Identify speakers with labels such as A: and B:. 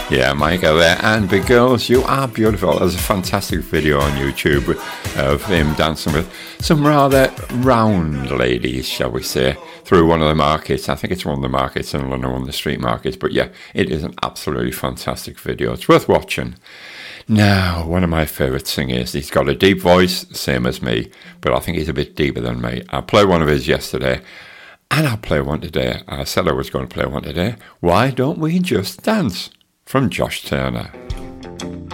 A: Yeah, Micah there, and big girls, you are beautiful. There's a fantastic video on YouTube of him dancing with some rather round ladies, shall we say, through one of the markets. I think it's one of the markets in London, one of the street markets. But yeah, it is an absolutely fantastic video. It's worth watching. Now, one of my favourite singers, he's got a deep voice, same as me, but I think he's a bit deeper than me. I played one of his yesterday, and I'll play one today. I said I was going to play one today. Why don't we just dance? From Josh Turner.